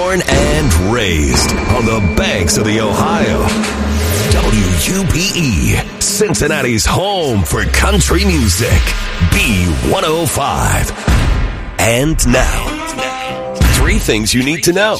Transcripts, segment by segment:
Born and raised on the banks of the Ohio. WUPE, Cincinnati's home for country music. B105. And now, 3 things you need to know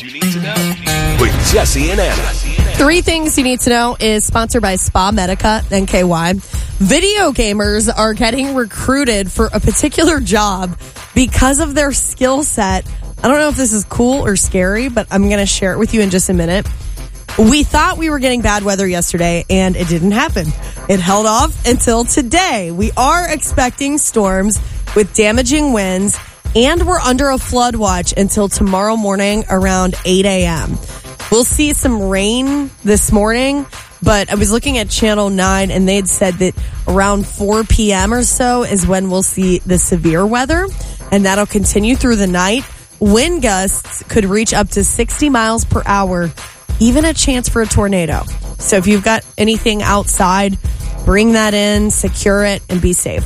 with Jesse and Anna. 3 things you need to know is sponsored by Spa Medica and KY. Video gamers are getting recruited for a particular job because of their skill set. I don't know if this is cool or scary, but I'm going to share it with you in just a minute. We thought we were getting bad weather yesterday, and it didn't happen. It held off until today. We are expecting storms with damaging winds, and we're under a flood watch until tomorrow morning around 8 a.m. We'll see some rain this morning, but I was looking at Channel 9, and they had said that around 4 p.m. or so is when we'll see the severe weather, and that'll continue through the night. Wind gusts could reach up to 60 miles per hour, even a chance for a tornado. So if you've got anything outside, bring that in, secure it, and be safe.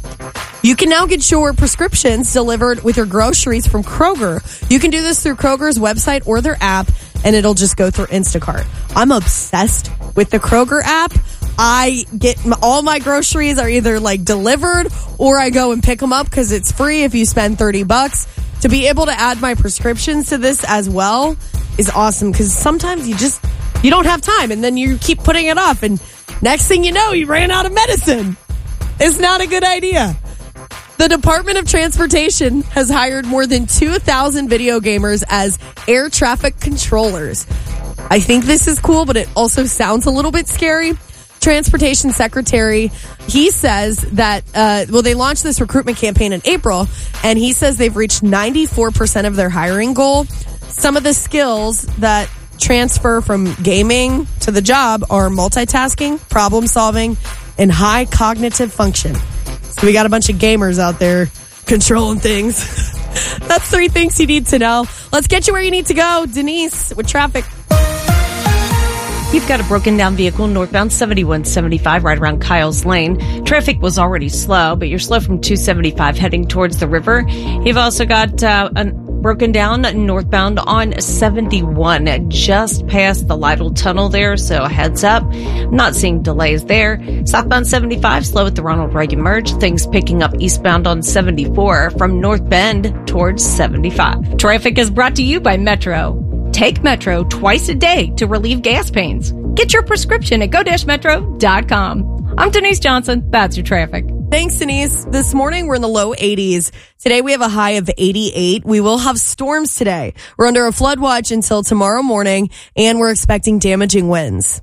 You can now get your prescriptions delivered with your groceries from Kroger. You can do this through Kroger's website or their app, and it'll just go through Instacart. I'm obsessed with the Kroger app. I get all my groceries are either like delivered or I go and pick them up because it's free if you spend $30. To be able to add my prescriptions to this as well is awesome because sometimes you don't have time and then you keep putting it off and next thing you know, you ran out of medicine. It's not a good idea. The Department of Transportation has hired more than 2,000 video gamers as air traffic controllers. I think this is cool, but it also sounds a little bit scary. Transportation Secretary, he says that, they launched this recruitment campaign in April, and he says they've reached 94% of their hiring goal. Some of the skills that transfer from gaming to the job are multitasking, problem solving, and high cognitive function. So we got a bunch of gamers out there controlling things. That's 3 things you need to know. Let's get you where you need to go. Denise with traffic. You've got a broken down vehicle northbound 7175 right around Kyle's Lane. Traffic was already slow, but you're slow from 275 heading towards the river. You've also got broken down northbound on 71 just past the Lytle Tunnel there, so heads up. Not seeing delays there. Southbound 75 slow at the Ronald Reagan merge. Things picking up eastbound on 74 from North Bend towards 75. Traffic is brought to you by Metro. Take Metro twice a day to relieve gas pains. Get your prescription at go-metro.com. I'm Denise Johnson. That's your traffic. Thanks, Denise. This morning, we're in the low 80s. Today, we have a high of 88. We will have storms today. We're under a flood watch until tomorrow morning, and we're expecting damaging winds.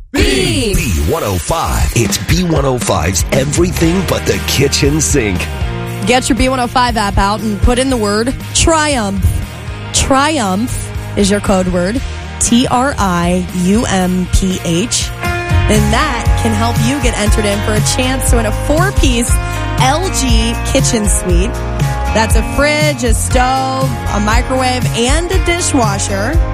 B105. It's B105's everything but the kitchen sink. Get your B105 app out and put in the word Triumph. Triumph is your code word, TRIUMPH. And that can help you get entered in for a chance to win a 4-piece LG kitchen suite. That's a fridge, a stove, a microwave, and a dishwasher.